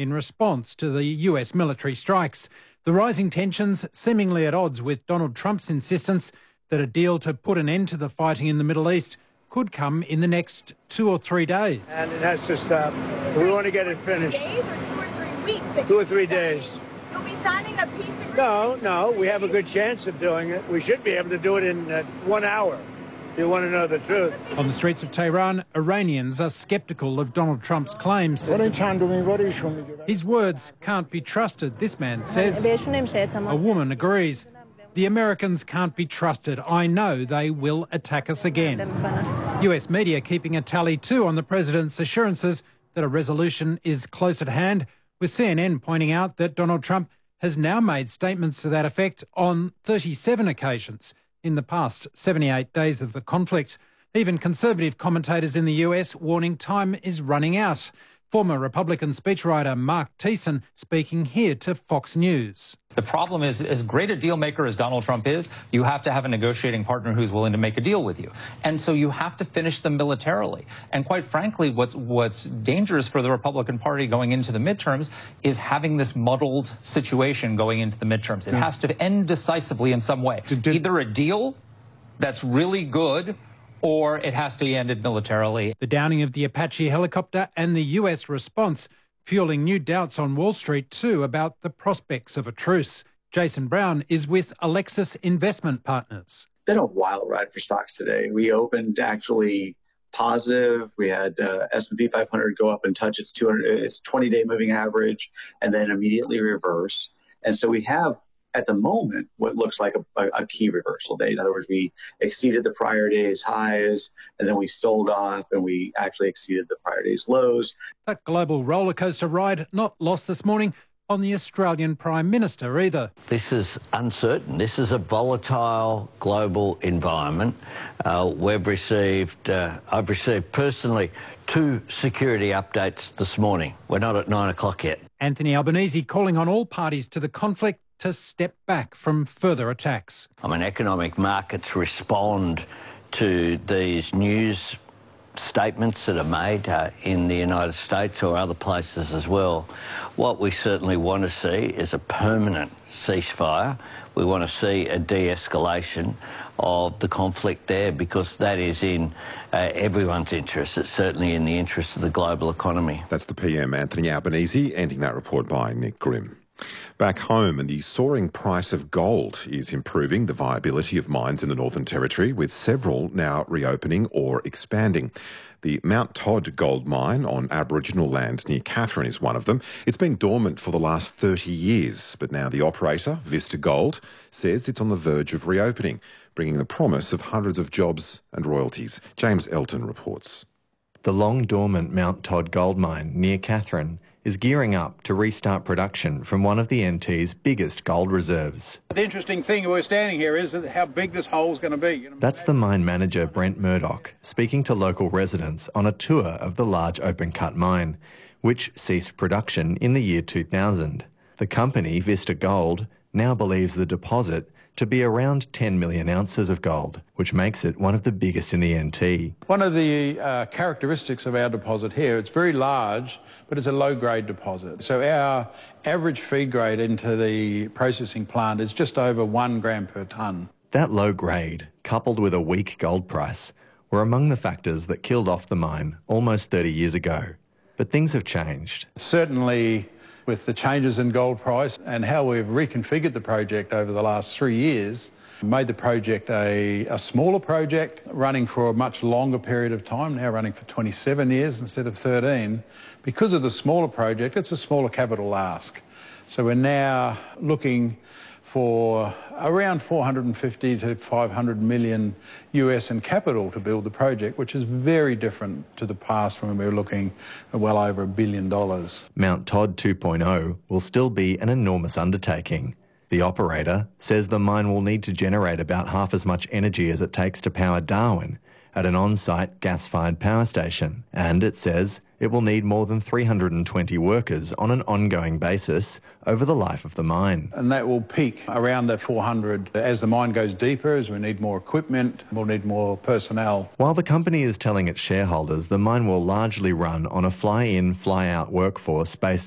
in response to the US military strikes. The rising tensions seemingly at odds with Donald Trump's insistence that a deal to put an end to the fighting in the Middle East could come in the next 2 or 3 days. And it has to stop. We want to get it finished. Days or 2 or 3 weeks? 2 or 3 days. You'll be signing a peace agreement? No, we have a good chance of doing it. We should be able to do it in 1 hour, if you want to know the truth. On the streets of Tehran, Iranians are sceptical of Donald Trump's claims. His words can't be trusted, this man says. A woman agrees. The Americans can't be trusted. I know they will attack us again. US media keeping a tally too on the president's assurances that a resolution is close at hand, with CNN pointing out that Donald Trump has now made statements to that effect on 37 occasions in the past 78 days of the conflict. Even conservative commentators in the US warning time is running out. Former Republican speechwriter Mark Thiessen speaking here to Fox News. The problem is, as great a deal maker as Donald Trump is, you have to have a negotiating partner who's willing to make a deal with you. And so you have to finish them militarily. And quite frankly, what's dangerous for the Republican Party going into the midterms is having this muddled situation going into the midterms. It has to end decisively in some way. Either a deal that's really good, or it has to be ended militarily. The downing of the Apache helicopter and the US response fueling new doubts on Wall Street too about the prospects of a truce. Jason Brown is with Alexis Investment Partners. It's been a wild ride for stocks today. We opened actually positive. We had S&P 500 go up and touch its 20-day moving average and then immediately reverse. And so we have, at the moment, what looks like a key reversal day. In other words, we exceeded the prior day's highs, and then we sold off, and we actually exceeded the prior day's lows. That global rollercoaster ride not lost this morning on the Australian Prime Minister either. This is uncertain. This is a volatile global environment. I've received personally 2 security updates this morning. We're not at 9 o'clock yet. Anthony Albanese calling on all parties to the conflict to step back from further attacks. Economic markets respond to these news statements that are made in the United States or other places as well. What we certainly want to see is a permanent ceasefire. We want to see a de-escalation of the conflict there, because that is in everyone's interest. It's certainly in the interest of the global economy. That's the PM, Anthony Albanese, ending that report by Nick Grimm. Back home, and the soaring price of gold is improving the viability of mines in the Northern Territory, with several now reopening or expanding. The Mount Todd gold mine on Aboriginal land near Katherine is one of them. It's been dormant for the last 30 years, but now the operator, Vista Gold, says it's on the verge of reopening, bringing the promise of hundreds of jobs and royalties. James Elton reports. The long-dormant Mount Todd gold mine near Katherine is gearing up to restart production from one of the NT's biggest gold reserves. The interesting thing we're standing here is how big this hole is going to be. That's the mine manager Brent Murdoch speaking to local residents on a tour of the large open-cut mine, which ceased production in the year 2000. The company, Vista Gold, now believes the deposit to be around 10 million ounces of gold, which makes it one of the biggest in the NT. One of the characteristics of our deposit here, it's very large, but it's a low-grade deposit. So our average feed grade into the processing plant is just over 1 gram per tonne. That low grade, coupled with a weak gold price, were among the factors that killed off the mine almost 30 years ago. But things have changed. Certainly, with the changes in gold price and how we've reconfigured the project over the last 3 years, made the project a smaller project, running for a much longer period of time, now running for 27 years instead of 13. Because of the smaller project, it's a smaller capital ask. So we're now looking for around 450 to 500 million US in capital to build the project, which is very different to the past when we were looking at well over $1 billion. Mount Todd 2.0 will still be an enormous undertaking. The operator says the mine will need to generate about half as much energy as it takes to power Darwin at an on-site gas-fired power station, and it says it will need more than 320 workers on an ongoing basis over the life of the mine. And that will peak around the 400 as the mine goes deeper, as we need more equipment, we'll need more personnel. While the company is telling its shareholders the mine will largely run on a fly-in, fly-out workforce based